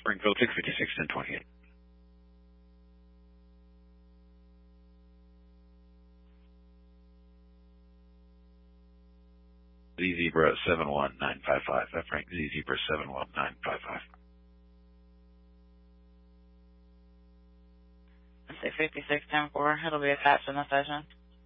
Springfield 656 1028. Z-Zebra 71955. F Frank Z-Zebra 71955. 656-10-4. It'll be attached in the session.